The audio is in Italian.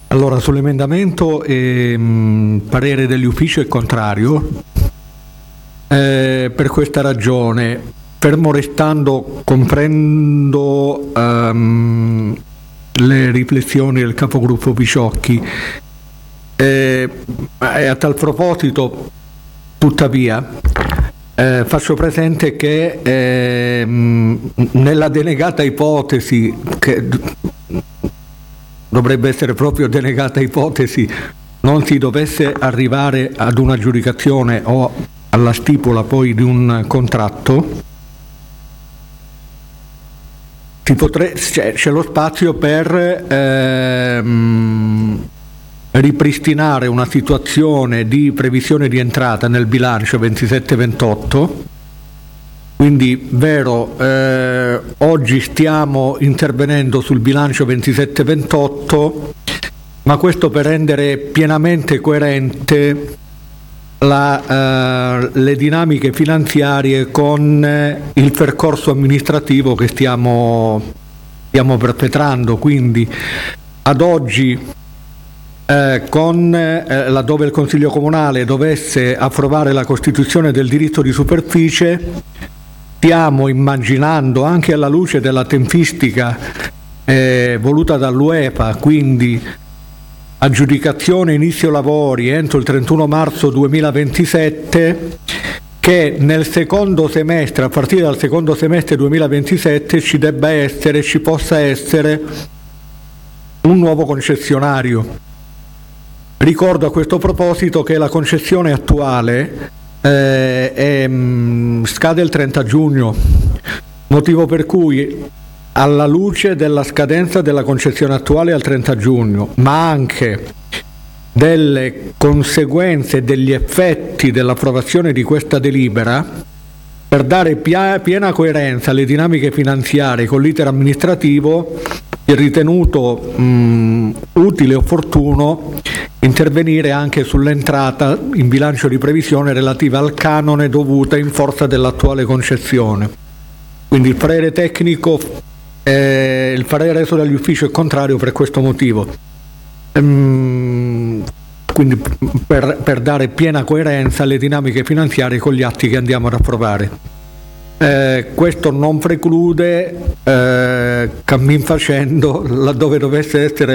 Allora, sull'emendamento parere degli uffici è contrario, per questa ragione, fermo restando, comprendo le riflessioni del capogruppo Piciocchi, a tal proposito, tuttavia, faccio presente che nella denegata ipotesi, che dovrebbe essere proprio denegata ipotesi, non si dovesse arrivare ad un'aggiudicazione o alla stipula poi di un contratto, c'è lo spazio per ripristinare una situazione di previsione di entrata nel bilancio 27-28. Quindi, vero, oggi stiamo intervenendo sul bilancio 27-28, ma questo per rendere pienamente coerente le dinamiche finanziarie con il percorso amministrativo che stiamo perpetrando. Quindi, ad oggi, laddove il Consiglio Comunale dovesse approvare la costituzione del diritto di superficie, stiamo immaginando, anche alla luce della tempistica voluta dall'UEPA, quindi aggiudicazione inizio lavori entro il 31 marzo 2027, che nel secondo semestre, a partire dal secondo semestre 2027, ci possa essere un nuovo concessionario. Ricordo a questo proposito che la concessione attuale scade il 30 giugno, motivo per cui, alla luce della scadenza della concessione attuale al 30 giugno, ma anche delle conseguenze e degli effetti dell'approvazione di questa delibera, per dare piena coerenza alle dinamiche finanziarie con l'iter amministrativo, è ritenuto utile e opportuno intervenire anche sull'entrata in bilancio di previsione relativa al canone dovuta in forza dell'attuale concessione. Quindi il parere tecnico, il parere reso dagli uffici è contrario per questo motivo. Quindi per dare piena coerenza alle dinamiche finanziarie con gli atti che andiamo ad approvare. Questo non preclude, cammin facendo, laddove dovesse essere